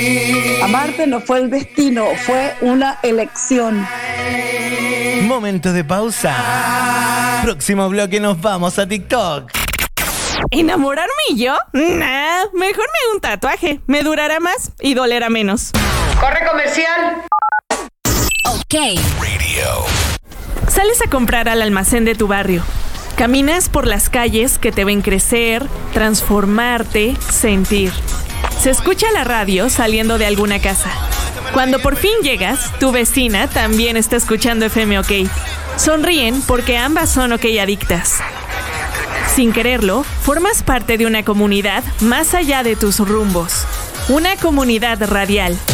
Amarte no fue el destino, fue una elección. Momento de pausa. Próximo bloque nos vamos a TikTok. ¿Enamorarme y yo? Nah, mejor me hago un tatuaje. Me durará más y dolerá menos. ¡Corre comercial! Ok. Radio. Sales a comprar al almacén de tu barrio. Caminas por las calles que te ven crecer, transformarte, sentir. Se escucha la radio saliendo de alguna casa. Cuando por fin llegas, tu vecina también está escuchando FM OK. Sonríen porque ambas son OK adictas. Sin quererlo, formas parte de una comunidad más allá de tus rumbos. Una comunidad radial.